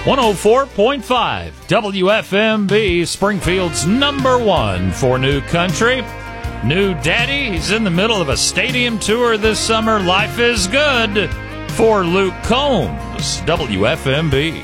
104.5 WFMB, Springfield's #1 for new country. New daddy, he's in the middle of a stadium tour this summer. Life is good for Luke Combs, WFMB.